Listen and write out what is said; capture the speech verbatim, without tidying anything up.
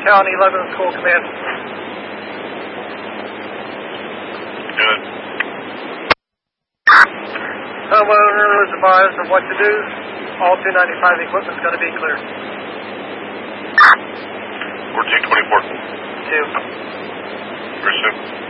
County eleven School Command. Good. Homeowner is advised of what to do. All two ninety-five equipment is going to be cleared. fourteen twenty-four. Two. Pursuit.